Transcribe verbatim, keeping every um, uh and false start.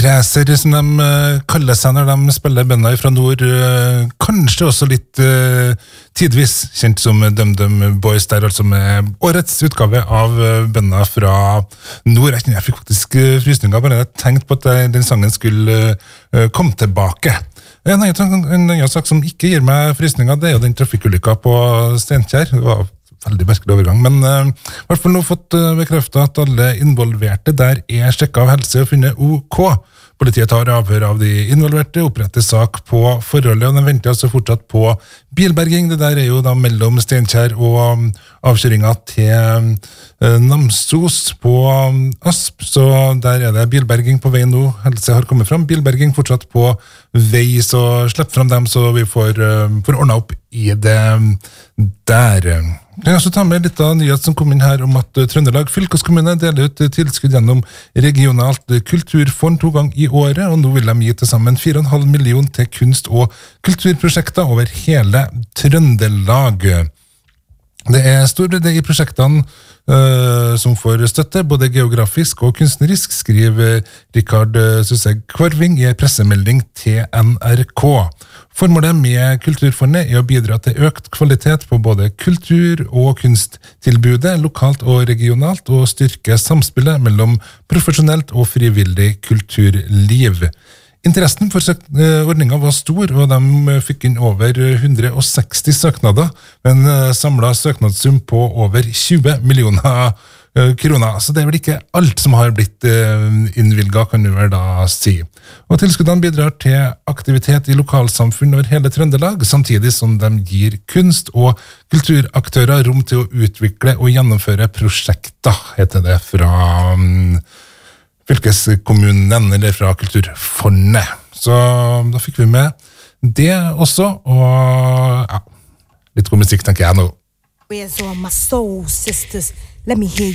Racer, som de uh, kaller seg når de spiller bønder fra nord, uh, kanskje også litt uh, tidvis kjent som DumDum Boys, der altså med årets utgave av uh, bønder fra nord. Jeg, jeg fikk faktisk uh, frysninger, bare jeg tenkte på at uh, den sangen skulle uh, komme tilbake. En annen, en annen sak som ikke gir meg frysninger, det er jo den trafikkulykka på Steinkjer. Det var veldig merkelig overgang, men uh, i hvert fall nå fått uh, bekreftet at alle involverte der er sjekket av helse og funnet OK. Politiet tar avhør av de involverte, oppretter sak på forholdet, og de venter altså fortsatt på bilberging. Det der er jo da mellom Steinkjer og um, avkjøringa til uh, Namsos på um, Asp, så der er det bilberging på vei nå. Helse har kommet fram, bilberging fortsatt på vei, så slipp fram dem så vi får, uh, får ordnet opp i det der. Jeg kan også ta med litt av nyhet som kom inn her om at Trøndelag fylkeskommune deler ut tilskudd gjennom regionalt kulturfond to gang i året, og nå vil de gi til sammen fire komma fem million til kunst- og kulturprosjekter over hele Trøndelag. Det er stor bredde i prosjektene uh, som får støtte, både geografisk og kunstnerisk, skriver Rikard Susseg Kvarving i en pressemelding til N R K. Formålet med Kulturfondet er å bidra til økt kvalitet på både kultur- og kunsttilbudet, lokalt og regionalt, og styrke samspillet mellom profesjonelt og frivillig kulturliv. Interessen for ordningen var stor, og de fikk inn over hundre og seksti søknader, med en samlet søknadssum på over tjue millioner kroner. Så det er vel ikke alt som har blitt innvilget, kan du vel da si. Og tilskuddene bidrar til aktivitet i lokalsamfunn over hele Trøndelag, samtidig som de gir kunst- og kulturaktører rom til å utvikle og gjennomføre prosjekter, heter det fra um, fylkeskommunen, eller fra Kulturfondet. Så da fikk vi med det også, og ja, litt god musikk tenker jeg nå. Where's all my soul sisters? Let me hear you.